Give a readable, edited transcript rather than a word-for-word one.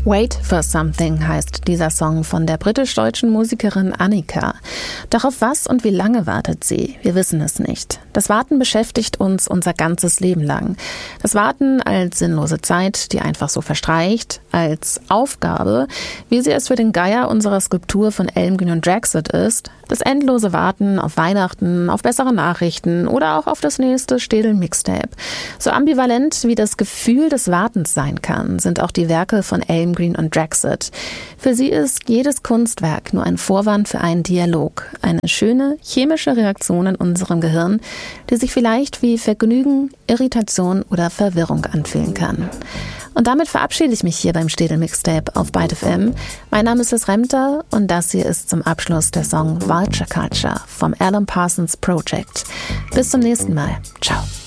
Wait for Something heißt dieser Song von der britisch-deutschen Musikerin Annika. Doch auf was und wie lange wartet sie? Wir wissen es nicht. Das Warten beschäftigt uns unser ganzes Leben lang. Das Warten als sinnlose Zeit, die einfach so verstreicht, als Aufgabe, wie sie es für den Geier unserer Skulptur von Elmgreen und Draxit ist, das endlose Warten auf Weihnachten, auf bessere Nachrichten oder auch auf das nächste Städel-Mixtape. So ambivalent wie das Gefühl des Wartens sein kann, sind auch die Werke von Elmgreen und Draxit. Für sie ist jedes Kunstwerk nur ein Vorwand für einen Dialog, eine schöne chemische Reaktion in unserem Gehirn, die sich vielleicht wie Vergnügen, Irritation oder Verwirrung anfühlen kann. Und damit verabschiede ich mich hier beim Städel Mixtape auf Byte FM. Mein Name ist Liz Remter und das hier ist zum Abschluss der Song Vulture Culture vom Alan Parsons Project. Bis zum nächsten Mal. Ciao.